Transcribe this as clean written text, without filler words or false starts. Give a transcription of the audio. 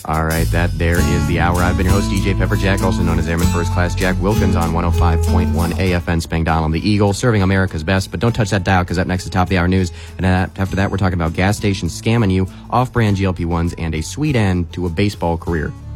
All right, that there is the hour. I've been your host, DJ Pepper Jack, also known as Airman First Class Jack Wilkins on 105.1 AFN Spangdahlem, the Eagle, serving America's best. But don't touch that dial, because up next is Top of the Hour News. And after that, we're talking about gas stations scamming you, off-brand GLP-1s, and a sweet end to a baseball career.